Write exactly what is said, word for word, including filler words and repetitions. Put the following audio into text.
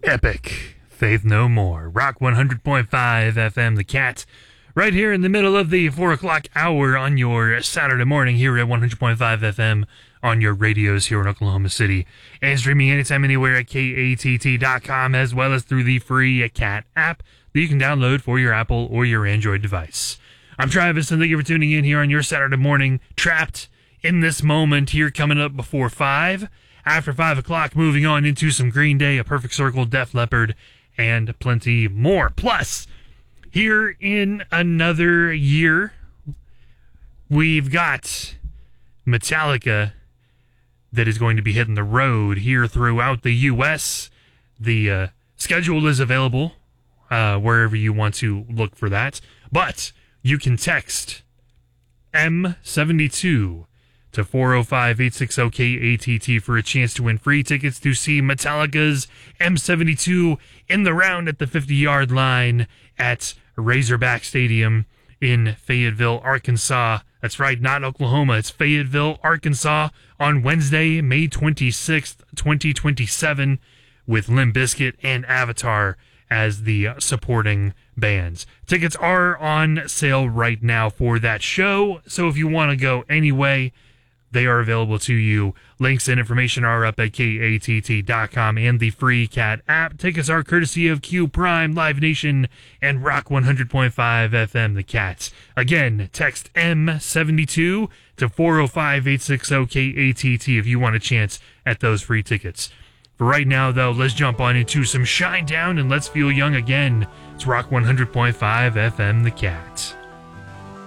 Epic. Faith No More. Rock one hundred point five F M, The Cat. Right here in the middle of the four o'clock hour on your Saturday morning here at one hundred point five F M on your radios here in Oklahoma City. And streaming anytime, anywhere at K A T T dot com, as well as through the free Cat app that you can download for your Apple or your Android device. I'm Travis, and thank you for tuning in here on your Saturday morning. Trapped in this moment here coming up before five. After five o'clock, moving on into some Green Day, A Perfect Circle, Def Leppard, and plenty more. Plus, here in another year, we've got Metallica that is going to be hitting the road here throughout the U S. The uh, schedule is available uh, wherever you want to look for that. But you can text M seventy-two to four oh five, eight six oh, K A T T for a chance to win free tickets to see Metallica's M seventy-two in the round at the fifty-yard line at Razorback Stadium in Fayetteville, Arkansas. That's right, not Oklahoma. It's Fayetteville, Arkansas on Wednesday, May twenty-sixth, twenty twenty-seven, with Limp Bizkit and Avatar as the supporting bands. Tickets are on sale right now for that show, so if you want to go anyway, they are available to you. Links and information are up at K A T T dot com and the free Cat app. Tickets are courtesy of Q Prime, Live Nation, and Rock one hundred point five F M, The Cat. Again, text M seventy-two to four oh five, eight six oh, K A T T if you want a chance at those free tickets. For right now, though, let's jump on into some Shine Down and let's feel young again. It's Rock one hundred point five F M, The Cat.